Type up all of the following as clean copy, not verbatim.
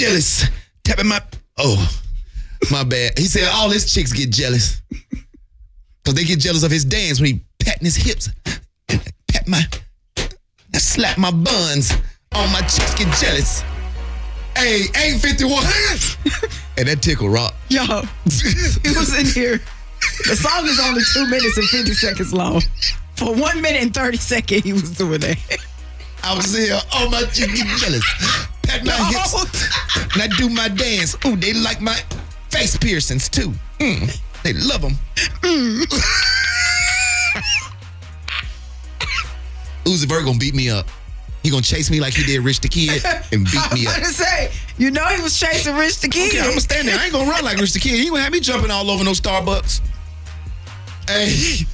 jealous. Tapping my, my bad. He said all his chicks get jealous. Because they get jealous of his dance when he patting his hips. Pat my, I slap my buns. All my chicks get jealous. Hey, 8:51. And that tickle rock. Yo, he was in here. The song is only 2 minutes and 50 seconds long. For 1 minute and 30 seconds, he was doing that. I was here, all my chicks get jealous. Pat my hips. And I do my dance. Ooh, they like my face piercings too. They love them. Uzi Vert gonna beat me up. He gonna chase me like he did Rich the Kid and beat me up. I was gonna say, you know he was chasing Rich the Kid. Okay, I'm gonna stand there. I ain't gonna run like Rich the Kid. He gonna have me jumping all over no Starbucks. Hey.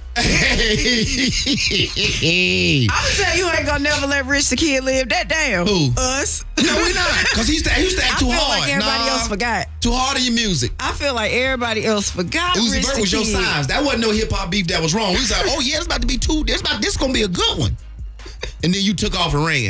I'm gonna tell you ain't gonna never let Rich the Kid live that down. Who? Us. No, we not. Because he used to act too hard. I feel like everybody else forgot. Too hard in your music. I feel like everybody else forgot. Uzi Rich Vert the was your Kid. size. That wasn't no hip hop beef that was wrong. We was like, oh yeah, it's about to be two. This is gonna be a good one. And then you took off and ran.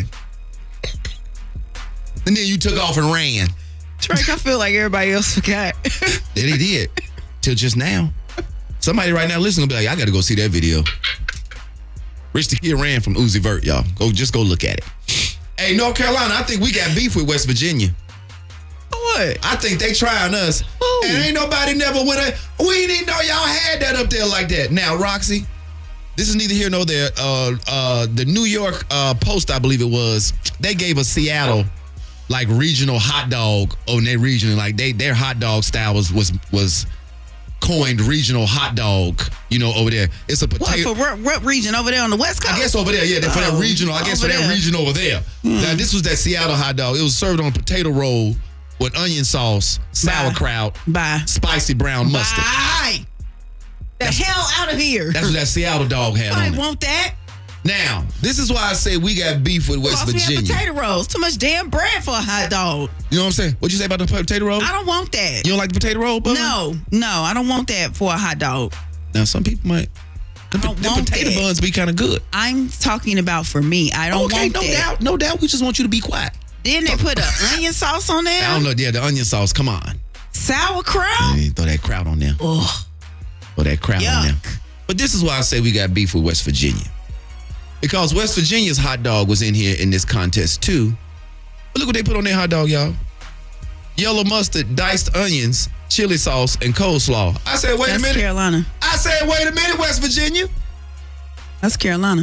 Drake, I feel like everybody else forgot. They did. Till just now. Somebody right now listening will be like, I gotta go see that video. Rich the Kid ran from Uzi Vert, y'all. Just go look at it. Hey, North Carolina, I think we got beef with West Virginia. What? I think they trying us. Ooh. And ain't nobody never with it. We didn't know y'all had that up there like that. Now, Roxy, this is neither here nor there. The New York Post, I believe it was, they gave a Seattle like regional hot dog on their region. Like their hot dog style was coined regional hot dog, over there. It's a potato. What region over there on the West Coast? I guess over there, yeah, for that regional. I guess for that region over there. Now, this was that Seattle hot dog. It was served on a potato roll with onion sauce, sauerkraut, spicy brown mustard. The hell out of here. That's what that Seattle dog had I on it. want that. Now, this is why I say we got beef with West Virginia. Potato rolls. Too much damn bread for a hot dog. You know what I'm saying? What'd you say about the potato roll? I don't want that. You don't like the potato roll, Bubba? No, I don't want that for a hot dog. Now, some people might. The potato buns be kind of good. I'm talking about for me. I don't want that. No doubt. We just want you to be quiet. Didn't they put an onion sauce on there? I don't know. Yeah, the onion sauce. Come on. Sauerkraut? Throw that kraut on there. Ugh. Throw that kraut on there. But this is why I say we got beef with West Virginia. Because West Virginia's hot dog was in here in this contest too. But look what they put on their hot dog, y'all. Yellow mustard, diced onions, chili sauce, and coleslaw. I said, wait a minute. That's Carolina. I said, wait a minute, West Virginia. That's Carolina.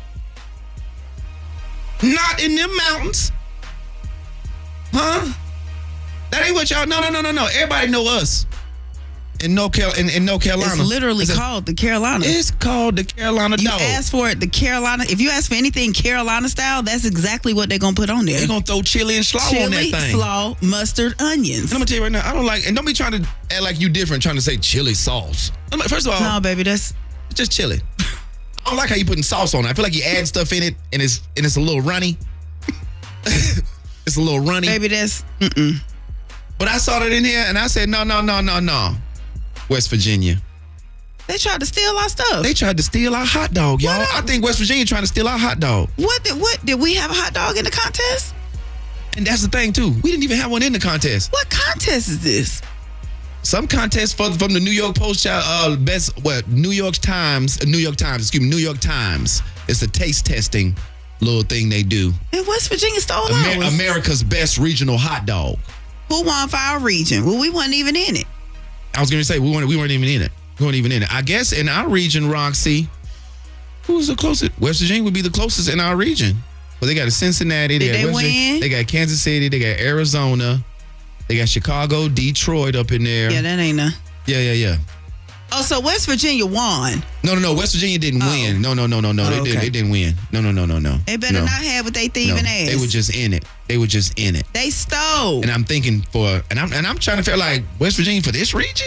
Not in them mountains. Huh? That ain't what y'all. No. Everybody know us. In North Carolina. It's literally called the Carolina. It's called the Carolina dog. You ask for it, the Carolina. If you ask for anything Carolina style, that's exactly what they're going to put on there. They're going to throw chili and slaw on that thing. Chili, slaw, mustard, onions. And I'm going to tell you right now, I don't like, and don't be trying to act like you different, trying to say chili sauce. First of all. No, baby, that's. It's just chili. I don't like how you putting sauce on it. I feel like you add stuff in it and it's a little runny. It's a little runny. Baby, that's. But I saw that in here and I said, no. West Virginia. They tried to steal our stuff. They tried to steal our hot dog, y'all. I think West Virginia trying to steal our hot dog. What did we have a hot dog in the contest? And that's the thing too. We didn't even have one in the contest. What contest is this? Some contest from the New York Post, New York Times. It's a taste testing little thing they do. And West Virginia stole ours. America's best regional hot dog. Who won for our region? Well, we wasn't even in it. I was going to say, we weren't even in it. We weren't even in it. I guess in our region, Roxy, who's the closest? West Virginia would be the closest in our region. Well, they got a Cincinnati. Did they win? They got Kansas City. They got Arizona. They got Chicago, Detroit up in there. Yeah, that ain't a. Yeah. Oh, so West Virginia won. No. West Virginia didn't win. No. Oh, they didn't win. No. They better not have what they thieving ass. They were just in it. They stole. And I'm thinking I'm trying to feel like West Virginia for this region.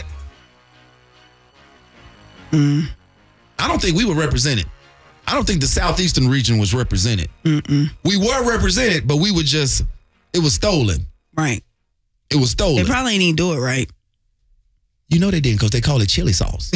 I don't think we were represented. I don't think the southeastern region was represented. We were represented, but it was stolen. Right. It was stolen. They probably didn't do it right. You know they didn't because they call it chili sauce.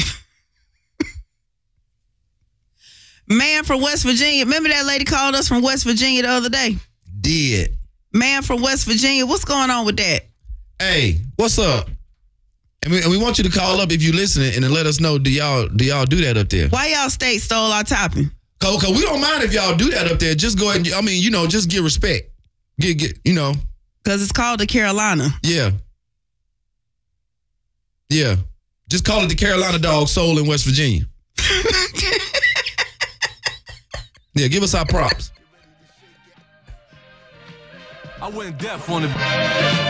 Man from West Virginia. Remember that lady called us from West Virginia the other day? Did. Man from West Virginia, what's going on with that? Hey, what's up? And we want you to call up if you're listening and then let us know, do y'all do that up there? Why y'all state stole our topping? Cause we don't mind if y'all do that up there. Just go ahead and, I mean, just give respect. Get Because it's called the Carolina. Yeah. Yeah. Just call it the Carolina Dog Soul in West Virginia. Yeah, give us our props. I went deaf on it.